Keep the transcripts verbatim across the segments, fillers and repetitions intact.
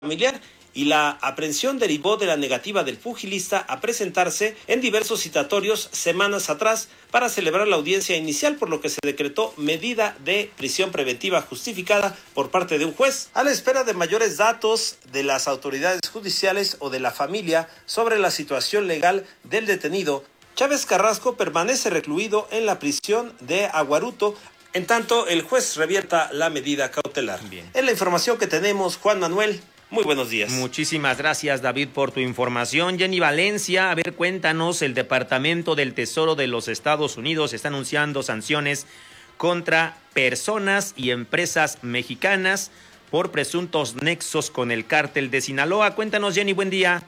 familiar y la aprehensión derivó de la negativa del pugilista a presentarse en diversos citatorios semanas atrás para celebrar la audiencia inicial, por lo que se decretó medida de prisión preventiva justificada por parte de un juez, a la espera de mayores datos de las autoridades judiciales o de la familia sobre la situación legal del detenido. Chávez Carrasco permanece recluido en la prisión de Aguaruto, en tanto el juez revierta la medida cautelar. Bien. Es la información que tenemos, Juan Manuel. Muy buenos días. Muchísimas gracias, David, por tu información. Jenny Valencia, a ver, cuéntanos, el Departamento del Tesoro de los Estados Unidos está anunciando sanciones contra personas y empresas mexicanas por presuntos nexos con el cártel de Sinaloa. Cuéntanos, Jenny, buen día.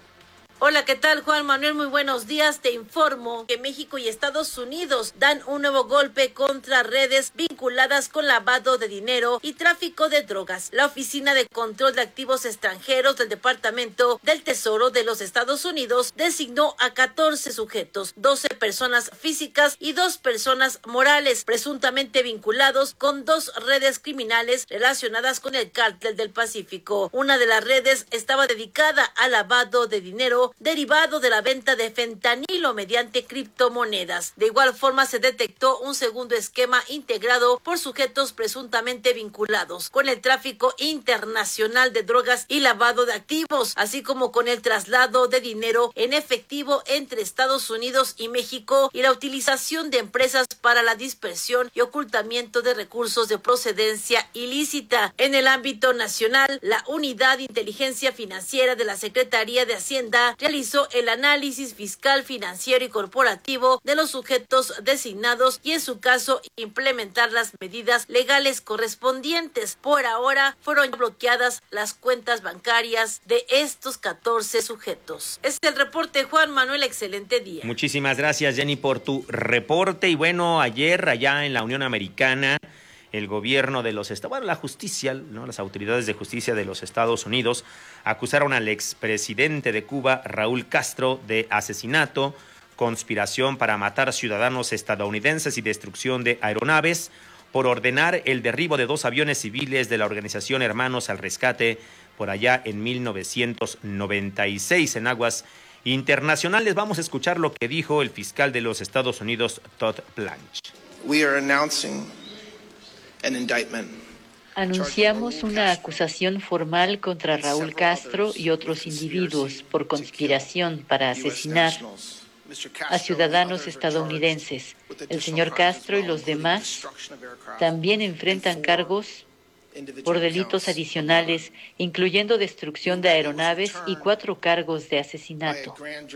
Hola, ¿qué tal, Juan Manuel? Muy buenos días. Te informo que México y Estados Unidos dan un nuevo golpe contra redes vinculadas con lavado de dinero y tráfico de drogas. La Oficina de Control de Activos Extranjeros del Departamento del Tesoro de los Estados Unidos designó a catorce sujetos, doce personas físicas y dos personas morales, presuntamente vinculados con dos redes criminales relacionadas con el Cártel del Pacífico. Una de las redes estaba dedicada al lavado de dinero derivado de la venta de fentanilo mediante criptomonedas. De igual forma, se detectó un segundo esquema integrado por sujetos presuntamente vinculados con el tráfico internacional de drogas y lavado de activos, así como con el traslado de dinero en efectivo entre Estados Unidos y México y la utilización de empresas para la dispersión y ocultamiento de recursos de procedencia ilícita. En el ámbito nacional, la Unidad de Inteligencia Financiera de la Secretaría de Hacienda realizó el análisis fiscal, financiero y corporativo de los sujetos designados y, en su caso, implementar las medidas legales correspondientes. Por ahora, fueron bloqueadas las cuentas bancarias de estos catorce sujetos. Este es el reporte, Juan Manuel. Excelente día. Muchísimas gracias, Jenny, por tu reporte. Y bueno, ayer allá en la Unión Americana, el gobierno de los Estados, bueno, la justicia, ¿no? Las autoridades de justicia de los Estados Unidos acusaron al expresidente de Cuba, Raúl Castro, de asesinato, conspiración para matar ciudadanos estadounidenses y destrucción de aeronaves por ordenar el derribo de dos aviones civiles de la organización Hermanos al Rescate por allá en mil novecientos noventa y seis en aguas internacionales. Vamos a escuchar lo que dijo el fiscal de los Estados Unidos, Todd Blanche. We are announcing an indictment. Anunciamos una acusación formal contra Raúl Castro y otros individuos por conspiración para asesinar a ciudadanos estadounidenses. El señor Castro y los demás también enfrentan cargos por delitos adicionales, incluyendo destrucción de aeronaves y cuatro cargos de asesinato.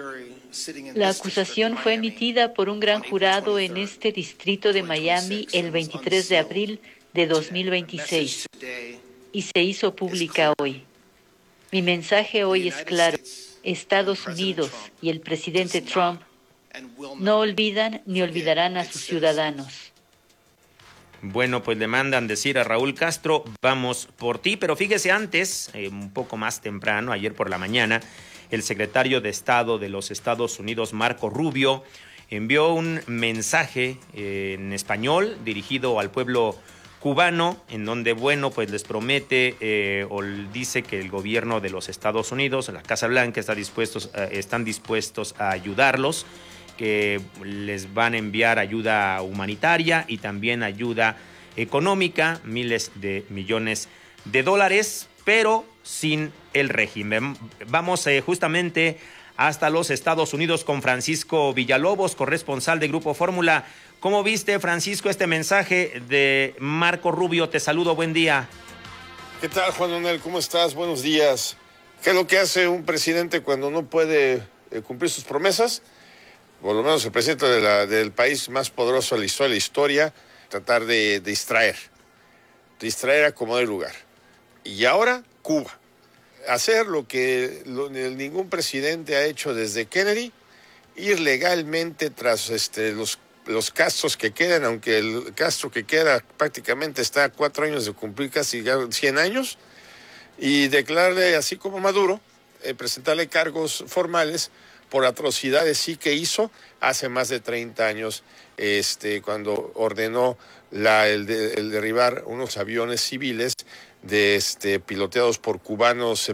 La acusación fue emitida por un gran jurado en este distrito de Miami el veintitrés de abril de dos mil veintiséis y se hizo pública hoy. Mi mensaje hoy es claro. Estados Unidos y el presidente Trump no olvidan ni olvidarán a sus ciudadanos. Bueno, pues le mandan decir a Raúl Castro, vamos por ti, pero fíjese antes, eh, un poco más temprano, ayer por la mañana, el secretario de Estado de los Estados Unidos, Marco Rubio, envió un mensaje eh, en español dirigido al pueblo cubano, en donde, bueno, pues les promete eh, o dice que el gobierno de los Estados Unidos, la Casa Blanca, está dispuestos, eh, están dispuestos a ayudarlos, que les van a enviar ayuda humanitaria y también ayuda económica, miles de millones de dólares, pero sin el régimen. Vamos eh, justamente hasta los Estados Unidos con Francisco Villalobos, corresponsal de Grupo Fórmula. ¿Cómo viste, Francisco, este mensaje de Marco Rubio? Te saludo, buen día. ¿Qué tal, Juan Manuel? ¿Cómo estás? Buenos días. ¿Qué es lo que hace un presidente cuando no puede eh, cumplir sus promesas? Por lo menos el presidente de la, del país más poderoso de la historia, la historia tratar de, de distraer, distraer a como de lugar. Y ahora, Cuba. Hacer lo que lo, ningún presidente ha hecho desde Kennedy, ir legalmente tras este, los, los Castros que quedan, aunque el Castro que queda prácticamente está a cuatro años de cumplir casi cien años, y declararle, así como Maduro, eh, presentarle cargos formales por atrocidades sí que hizo hace más de treinta años, este, cuando ordenó la, el, de, el derribar unos aviones civiles de este, piloteados por cubanos